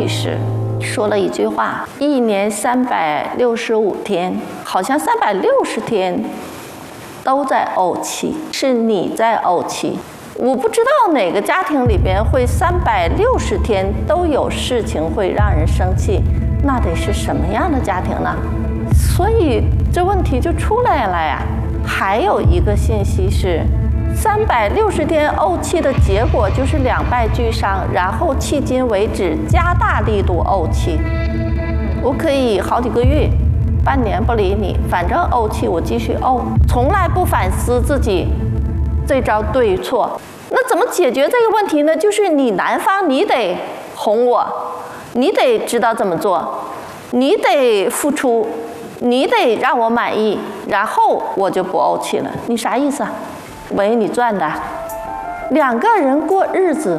女士说了一句话：1年365天，好像360天都在怄气，是你在怄气。我不知道哪个家庭里边会360天都有事情会让人生气，那得是什么样的家庭呢？所以这问题就出来了呀。还有一个信息是，360天怄气的结果就是两败俱伤，然后迄今为止加大力度怄气。我可以好几个月、半年不理你，反正怄气我继续怄，从来不反思自己这招对错。那怎么解决这个问题呢？就是你男方你得哄我，你得知道怎么做，你得付出，你得让我满意，然后我就不怄气了。你啥意思啊？为你赚的。两个人过日子，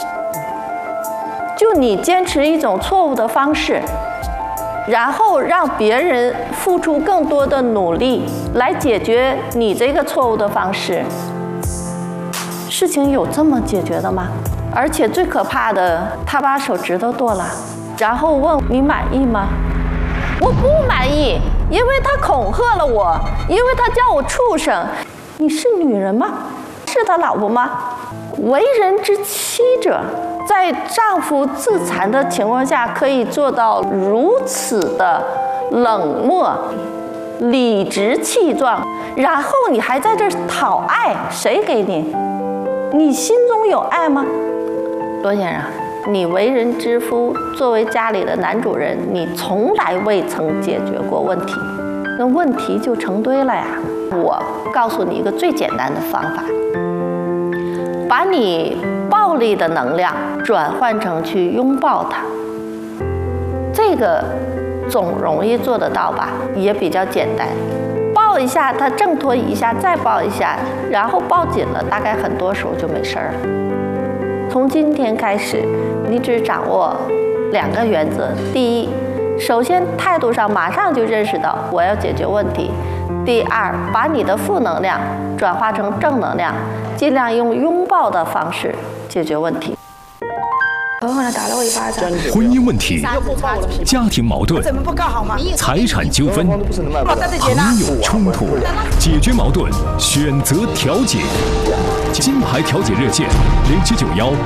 就你坚持一种错误的方式，然后让别人付出更多的努力来解决你这个错误的方式，事情有这么解决的吗？而且最可怕的，他把手指头剁了，然后问你满意吗？我不满意，因为他恐吓了我，因为他叫我畜生。你是女人吗？是他老婆吗？为人之妻者，在丈夫自残的情况下，可以做到如此的冷漠、理直气壮，然后你还在这讨爱，谁给你？你心中有爱吗？罗先生，你为人之夫，作为家里的男主人，你从来未曾解决过问题，那问题就成堆了呀。我告诉你一个最简单的方法，把你暴力的能量转换成去拥抱他，这个总容易做得到吧，也比较简单。抱一下他，挣脱一下，再抱一下，然后抱紧了，大概很多时候就没事了。从今天开始，你只掌握2个原则：第一，首先态度上马上就认识到我要解决问题；第二，把你的负能量转化成正能量，尽量用拥抱的方式解决问题。 后来打了我一巴掌。 婚姻问题、家庭矛盾、财产纠纷、朋友冲突，解决矛盾，选择调解。金牌调解热线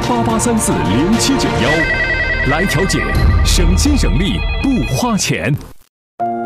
：079188340791，来调解，省心省力不花钱。